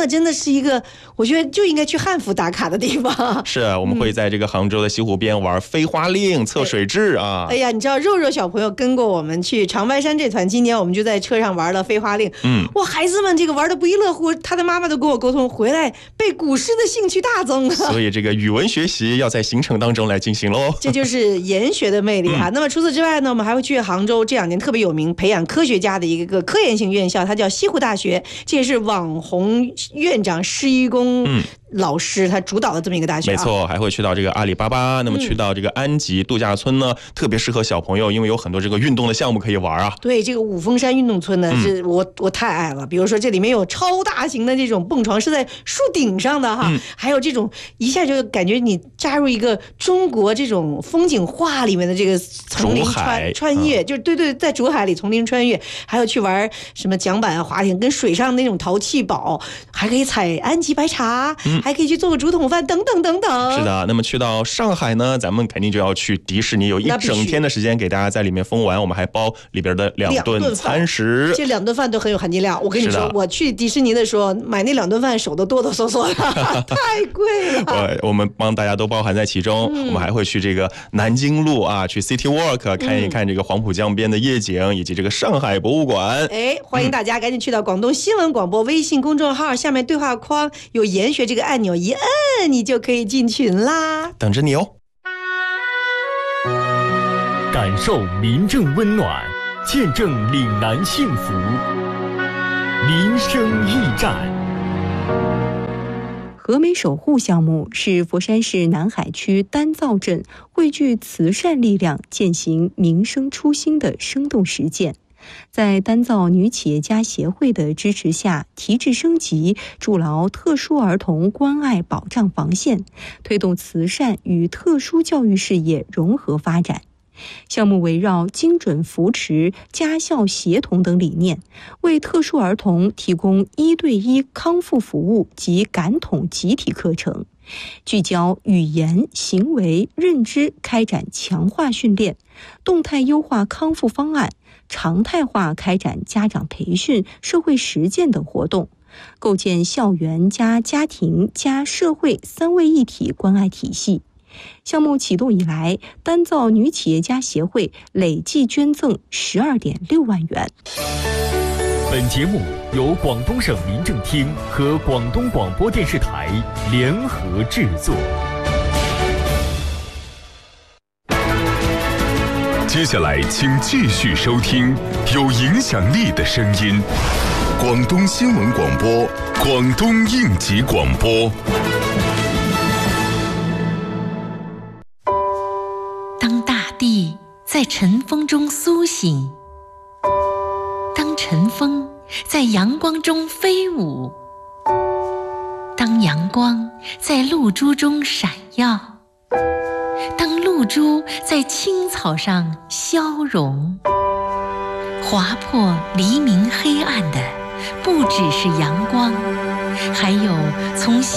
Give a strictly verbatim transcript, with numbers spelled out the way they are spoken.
的真的是一个，我觉得就应该去汉服打卡的地方。 是啊，我们会在这个杭州的西湖边玩飞花令、测水质啊。 哎呀，你知道肉肉小朋友跟过我们去长白山这团，今年我们就在车上玩了飞花令。嗯，哇，孩子们这个玩的不亦乐乎，他的妈妈都跟我沟通，回来背古诗的兴趣大增啊。 所以这个语文学习要在行程当中来进行喽。 这就是研学的魅力哈、啊。 嗯、 那么除此之外呢，我们还会去杭州这两年特别有名培养科学家的一个科研性院校，它叫西湖大学，这也是网红院长施一公。嗯。老师他主导的这么一个大学、啊， 没错，还会去到这个阿里巴巴，那么去到这个安吉度假村呢、嗯，特别适合小朋友，因为有很多这个运动的项目可以玩啊。 对，这个五峰山运动村呢，是我、嗯、我太爱了。比如说这里面有超大型的这种蹦床，是在树顶上的哈、嗯，还有这种一下就感觉你加入一个中国这种风景画里面的这个丛林穿穿越，嗯、就是对对，在竹海里丛林穿越，还有去玩什么桨板、滑艇，跟水上那种淘气堡，还可以采安吉白茶。嗯还可以去做个竹筒饭，等等等等。 是的，那么去到上海呢，咱们肯定就要去迪士尼，有一整天的时间给大家在里面疯玩。我们还包里边的两顿餐食， 这两顿饭都很有含金量。我跟你说，我去迪士尼的时候买那两顿饭，手都哆哆嗦嗦的，太贵了。 我我们帮大家都包含在其中。嗯、我们还会去这个南京路啊，去 City Walk 看一看这个黄浦江边的夜景，以及这个上海博物馆。 哎，欢迎大家赶紧去到广东新闻广播微信公众号，下面对话框有研学这个按钮，一摁你就可以进群啦， 等着你哦。 感受民政温暖，见证岭南幸福，民生驿站。 和美守护项目是佛山市南海区丹灶镇汇聚慈善力量践行民生初心的生动实践。在丹灶女企业家协会的支持下，提质升级，筑牢特殊儿童关爱保障防线，推动慈善与特殊教育事业融合发展。项目围绕精准扶持、家校协同等理念，为特殊儿童提供一对一康复服务及感统集体课程，聚焦语言、行为、认知开展强化训练，动态优化康复方案，常态化开展家长培训、社会实践等活动，构建校园加家庭加社会三位一体关爱体系。项目启动以来，丹灶女企业家协会累计捐赠十二点六万元。 本节目由广东省民政厅和广东广播电视台联合制作。 接下来，请继续收听有影响力的声音——广东新闻广播、广东应急广播。 地在晨风中苏醒，当晨风在阳光中飞舞，当阳光在露珠中闪耀，当露珠在青草上消融，划破黎明黑暗的不只是阳光，还有从